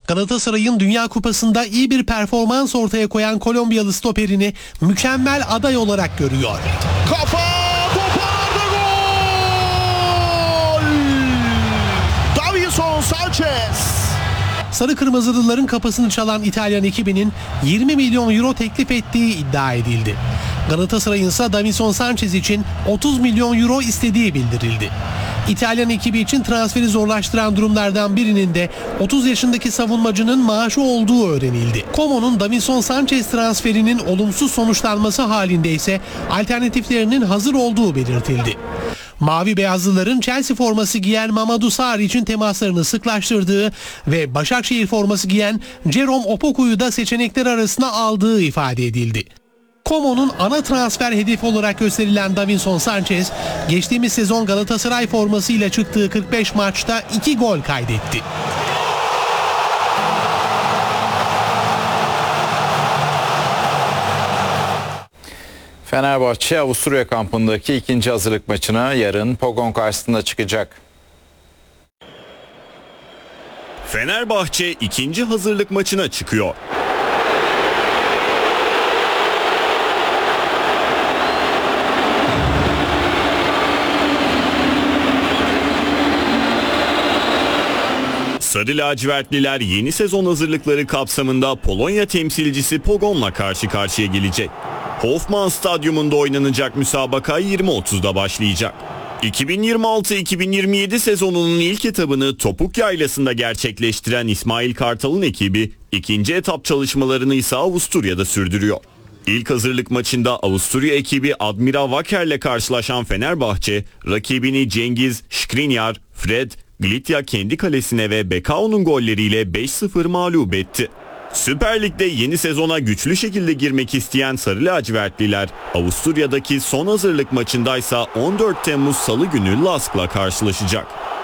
Galatasaray'ın Dünya Kupası'nda iyi bir performans ortaya koyan Kolombiyalı stoperini mükemmel aday olarak görüyor. Kafa topardı, gol! Davinson Sanchez. Sarı Kırmızılıların kapısını çalan İtalyan ekibinin 20 milyon euro teklif ettiği iddia edildi. Galatasaray'ın ise Davinson Sanchez için 30 milyon euro istediği bildirildi. İtalyan ekibi için transferi zorlaştıran durumlardan birinin de 30 yaşındaki savunmacının maaşı olduğu öğrenildi. Como'nun Davinson Sanchez transferinin olumsuz sonuçlanması halinde ise alternatiflerinin hazır olduğu belirtildi. Mavi beyazlıların Chelsea forması giyen Mamadou Sarr için temaslarını sıklaştırdığı ve Başakşehir forması giyen Jerome Opoku'yu da seçenekler arasına aldığı ifade edildi. Como'nun ana transfer hedefi olarak gösterilen Davinson Sanchez, geçtiğimiz sezon Galatasaray formasıyla çıktığı 45 maçta 2 gol kaydetti. Fenerbahçe Avusturya kampındaki ikinci hazırlık maçına yarın Pogon karşısında çıkacak. Fenerbahçe ikinci hazırlık maçına çıkıyor. Sarı lacivertliler yeni sezon hazırlıkları kapsamında Polonya temsilcisi Pogon'la karşı karşıya gelecek. Hofmann Stadyumunda oynanacak müsabaka 20.30'da başlayacak. 2026-2027 sezonunun ilk etabını Topuk Yaylası'nda gerçekleştiren İsmail Kartal'ın ekibi ikinci etap çalışmalarını ise Avusturya'da sürdürüyor. İlk hazırlık maçında Avusturya ekibi Admira Waker'le karşılaşan Fenerbahçe, rakibini Cengiz, Skriniar, Fred, Glitya kendi kalesine ve Bekao'nun golleriyle 5-0 mağlup etti. Süper Lig'de yeni sezona güçlü şekilde girmek isteyen Sarı lacivertliler Avusturya'daki son hazırlık maçındaysa 14 Temmuz Salı günü Lask'la karşılaşacak.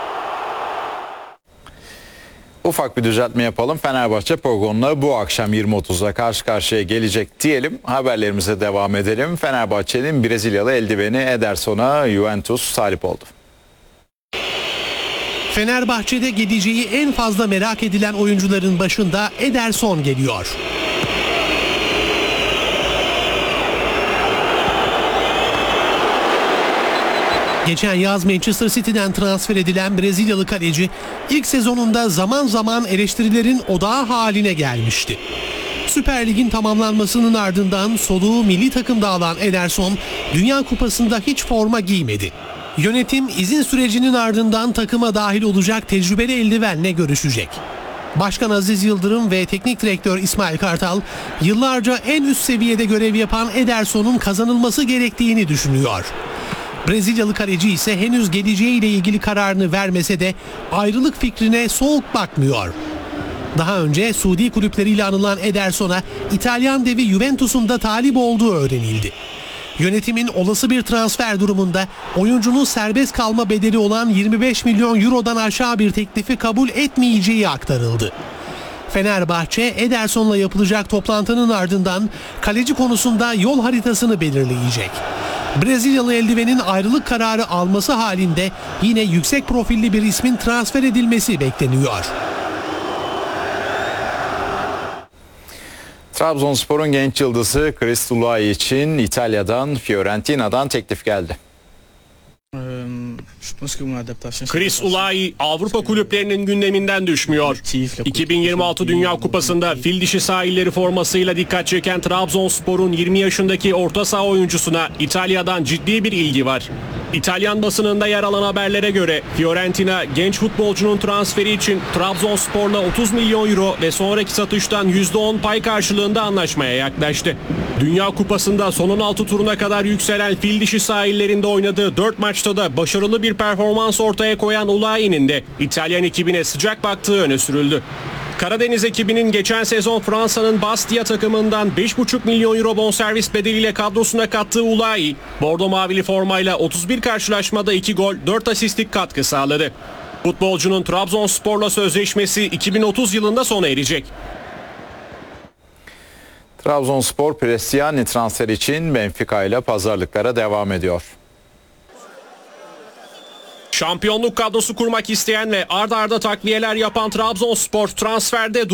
Ufak bir düzeltme yapalım. Fenerbahçe Pogon'la bu akşam 20.30'da karşı karşıya gelecek diyelim. Haberlerimize devam edelim. Fenerbahçe'nin Brezilyalı eldiveni Ederson'a Juventus talip oldu. Fenerbahçe'de geleceği en fazla merak edilen oyuncuların başında Ederson geliyor. Geçen yaz Manchester City'den transfer edilen Brezilyalı kaleci ilk sezonunda zaman zaman eleştirilerin odağı haline gelmişti. Süper Lig'in tamamlanmasının ardından soluğu milli takımda alan Ederson, Dünya Kupası'nda hiç forma giymedi. Yönetim izin sürecinin ardından takıma dahil olacak tecrübeli eldivenle görüşecek. Başkan Aziz Yıldırım ve teknik direktör İsmail Kartal yıllarca en üst seviyede görev yapan Ederson'un kazanılması gerektiğini düşünüyor. Brezilyalı kaleci ise henüz geleceğiyle ilgili kararını vermese de ayrılık fikrine soğuk bakmıyor. Daha önce Suudi kulüpleriyle anılan Ederson'a İtalyan devi Juventus'un da talip olduğu öğrenildi. Yönetimin olası bir transfer durumunda oyuncunun serbest kalma bedeli olan 25 milyon eurodan aşağı bir teklifi kabul etmeyeceği aktarıldı. Fenerbahçe, Ederson'la yapılacak toplantının ardından kaleci konusunda yol haritasını belirleyecek. Brezilyalı eldivenin ayrılık kararı alması halinde yine yüksek profilli bir ismin transfer edilmesi bekleniyor. Trabzonspor'un genç yıldızı Chris Ulay için İtalya'dan Fiorentina'dan teklif geldi. Chris Ulay Avrupa kulüplerinin gündeminden düşmüyor. 2026 Dünya Kupası'nda fil dişi sahilleri formasıyla dikkat çeken Trabzonspor'un 20 yaşındaki orta saha oyuncusuna İtalya'dan ciddi bir ilgi var. İtalyan basınında yer alan haberlere göre Fiorentina genç futbolcunun transferi için Trabzonspor'la 30 milyon euro ve sonraki satıştan %10 pay karşılığında anlaşmaya yaklaştı. Dünya Kupası'nda son 16 turuna kadar yükselen fil dişi sahillerinde oynadığı 4 maçta da başarılı bir performans ortaya koyan Ulay'ın de İtalyan ekibine sıcak baktığı öne sürüldü. Karadeniz ekibinin geçen sezon Fransa'nın Bastia takımından 5,5 milyon euro bonservis bedeliyle kadrosuna kattığı Ulay, bordo mavili formayla 31 karşılaşmada 2 gol, 4 asistlik katkı sağladı. Futbolcunun Trabzonspor'la sözleşmesi 2030 yılında sona erecek. Trabzonspor Prestiani transfer için Benfica ile pazarlıklara devam ediyor. Şampiyonluk kadrosu kurmak isteyen ve ard arda takviyeler yapan Trabzonspor transferde